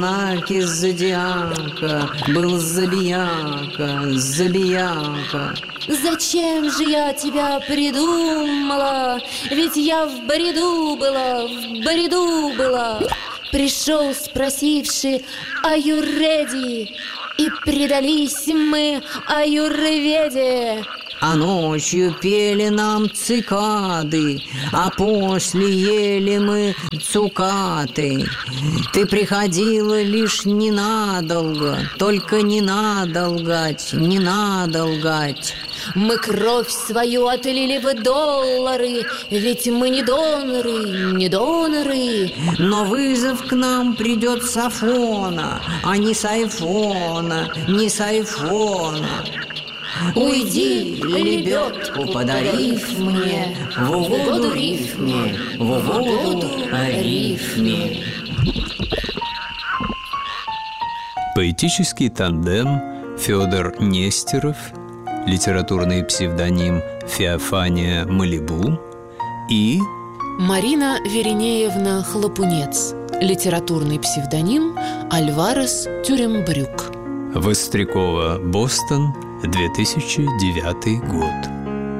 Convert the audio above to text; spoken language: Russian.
знаке зодиака был забияка, забияка. Зачем же я тебя придумала? Ведь я в бреду была, в бреду была. Пришел спросивший аюрведи, и предались мы аюрведе. А ночью пели нам цикады, а после ели мы цукаты. Ты приходила лишь ненадолго, только не надо лгать, не надо лгать. Мы кровь свою отлили в доллары, ведь мы не доноры, не доноры. Но вызов к нам придет с Афона, а не с айфона, не с айфона. Уйди, лебедку подарив мне, в угоду рифме, в угоду рифме. Поэтический тандем Федор Нестеров, литературный псевдоним Феофания Малибу, и Марина Веринеевна Хлопунец, литературный псевдоним Альварес Тюрембрюк. Вострякова, Бостон, 2009 год.